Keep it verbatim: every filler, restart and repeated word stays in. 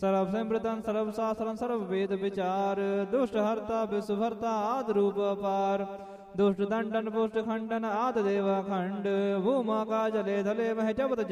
ਸਰਬ ਸਿਮਰਤਨ ਸਰਬ ਸਾਸਤਰਨ ਸਰਬ ਵੇਦ ਵਿਚਾਰ ਦੁਸ਼ਟ ਹਰਤਾ ਵਿਸ਼ਵ ਹਰਤਾ ਆਦ ਰੂਪ ਅਪਾਰ ਦੁਸ਼ਟ ਦੰਡਨ ਪੁਸ਼ਟ ਖੰਡਨ ਆਦ ਦੇਵਾ ਖੰਡ ਭੂਮਾ ਕਾ ਜਲੇ ਥਲੇ ਮਹਿ ਜਬਤ